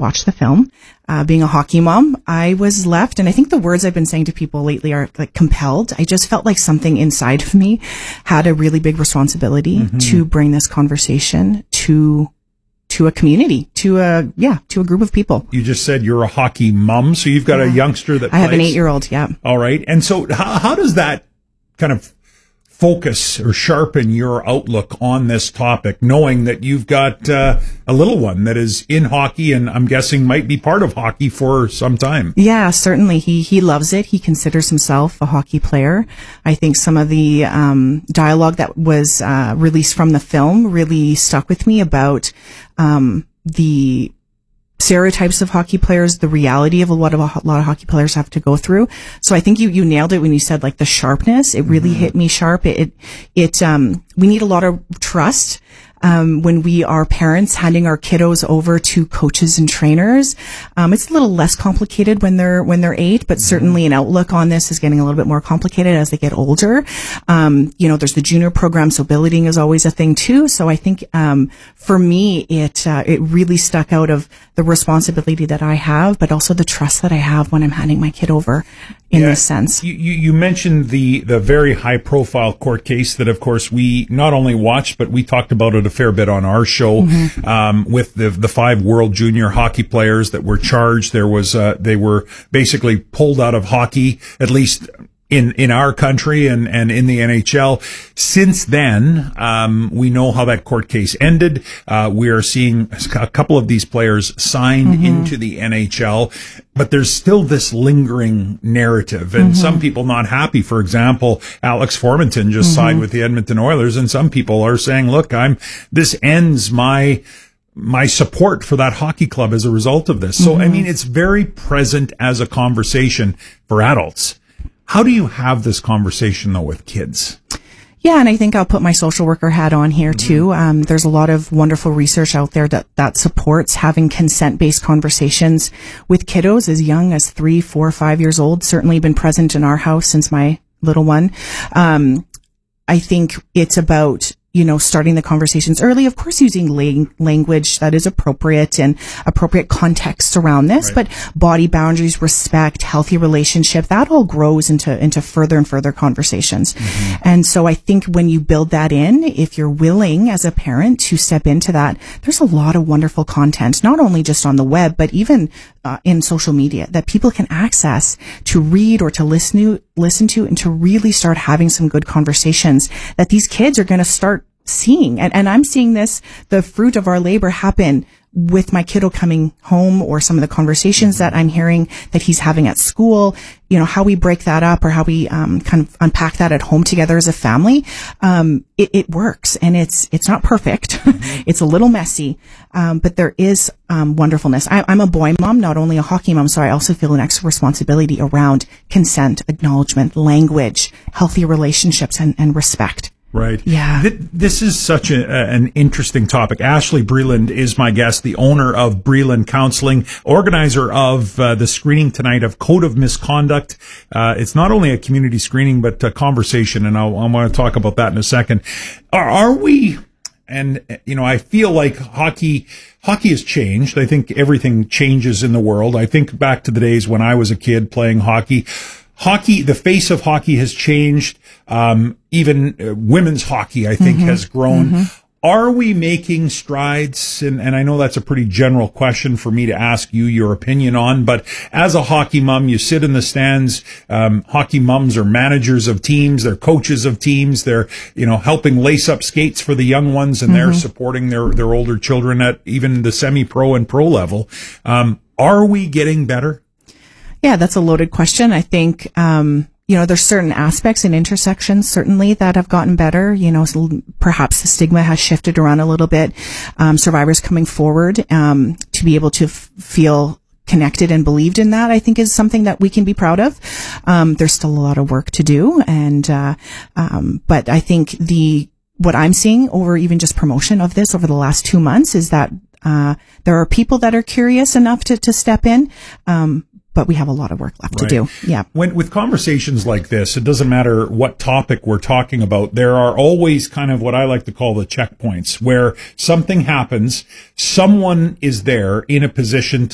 watch the film. Being a hockey mom, I was left, and I think the words I've been saying to people lately are like compelled. I just felt like something inside of me had a really big responsibility to bring this conversation to a community, to a group of people. You just said you're a hockey mom, so you've got a youngster that I have an 8-year-old, yeah. All right. And so how does that kind of focus or sharpen your outlook on this topic, knowing that you've got a little one that is in hockey and I'm guessing might be part of hockey for some time? Yeah, certainly. He loves it. He considers himself a hockey player. I think some of the dialogue that was released from the film really stuck with me about the stereotypes of hockey players, the reality of a lot of hockey players have to go through. So I think you nailed it when you said like the sharpness. It really hit me sharp. We need a lot of trust. When we are parents handing our kiddos over to coaches and trainers. It's a little less complicated when they're 8, but certainly an outlook on this is getting a little bit more complicated as they get older. There's the junior program, so billeting is always a thing too. So I think, for me, it really stuck out of the responsibility that I have, but also the trust that I have when I'm handing my kid over in this sense. You mentioned the very high profile court case that of course we not only watched, but we talked about it a fair bit on our show, with the 5 world junior hockey players that were charged. They were basically pulled out of hockey, at least in our country and in the NHL. Since then, we know how that court case ended. We are seeing a couple of these players signed into the NHL, but there's still this lingering narrative and some people not happy. For example, Alex Formenton just signed with the Edmonton Oilers, and some people are saying, look, this ends my support for that hockey club as a result of this. So, I mean, it's very present as a conversation for adults. How do you have this conversation, though, with kids? Yeah, and I think I'll put my social worker hat on here, too. There's a lot of wonderful research out there that supports having consent-based conversations with kiddos as young as 3, 4, 5 years old. Certainly been present in our house since my little one. I think it's about starting the conversations early, of course, using language that is appropriate and appropriate context around this, but body boundaries, respect, healthy relationship, that all grows into further and further conversations. And so I think when you build that in, if you're willing as a parent to step into that, there's a lot of wonderful content, not only just on the web, but even in social media that people can access to read or to listen to and to really start having some good conversations that these kids are going to start seeing. And I'm seeing the fruit of our labor happen with my kiddo coming home, or some of the conversations that I'm hearing that he's having at school, how we break that up or how we kind of unpack that at home together as a family. It works, and it's not perfect. It's a little messy, but there is wonderfulness. I'm a boy mom, not only a hockey mom, so I also feel an extra responsibility around consent, acknowledgement, language, healthy relationships, and respect. Right. Yeah. This is such an interesting topic. Ashley Breland is my guest, the owner of Breland Counseling, organizer of the screening tonight of Code of Misconduct. It's not only a community screening, but a conversation, and I want to talk about that in a second. Are we... And, I feel like hockey has changed. I think everything changes in the world. I think back to the days when I was a kid playing hockey. The face of hockey has changed. Even women's hockey, I think, has grown. Are we making strides? And I know that's a pretty general question for me to ask you your opinion on, but as a hockey mom, you sit in the stands. Hockey moms are managers of teams. They're coaches of teams. They're, helping lace up skates for the young ones, and they're supporting their older children at even the semi-pro and pro level. Are we getting better? Yeah, that's a loaded question. I think, there's certain aspects and intersections certainly that have gotten better. So perhaps the stigma has shifted around a little bit. Survivors coming forward, to be able to feel connected and believed in that, I think, is something that we can be proud of. There's still a lot of work to do. But I think what I'm seeing over even just promotion of this over the last 2 months is that, there are people that are curious enough to step in. But we have a lot of work left to do. Yeah. With conversations like this, it doesn't matter what topic we're talking about. There are always kind of what I like to call the checkpoints, where something happens, someone is there in a position to